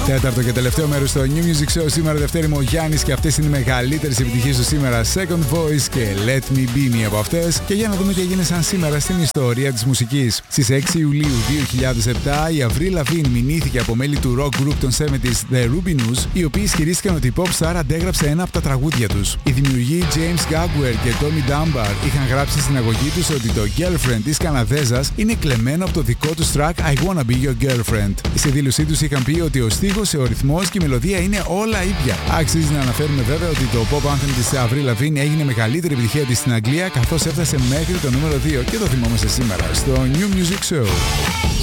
Τέταρτο και τελευταίο μέρος στο New Music Show. Σήμερα Δευτέρη μου ο Γιάννης και αυτές είναι οι μεγαλύτερες επιτυχίες του σήμερα. Second Voice και Let Me Be μία από αυτές. Και για να δούμε τι έγινε σαν σήμερα στην ιστορία της μουσικής. Στις 6 Ιουλίου 2007 η Avril Lavigne μηνύθηκε από μέλη του rock group των 70s The Rubinews, οι οποίοι ισχυρίστηκαν ότι η pop star αντέγραψε ένα από τα τραγούδια τους. Οι δημιουργοί James Gagwer και Tommy Dunbar είχαν γράψει στην αγωγή τους ότι το Girlfriend της Καναδέζας είναι κλεμμένο από το δικό τους track I Wanna Be Your Girlfriend. Στη δήλωσή τους είχαν πει ότι ο στίχος, ο ρυθμός και η μελωδία είναι όλα ίδια. Άξιζε να αναφέρουμε βέβαια ότι το pop anthem της Avril Lavigne έγινε μεγαλύτερη επιτυχία της στην Αγγλία, καθώς έφτασε μέχρι το νούμερο 2 και το θυμόμαστε σήμερα στο New Music Show.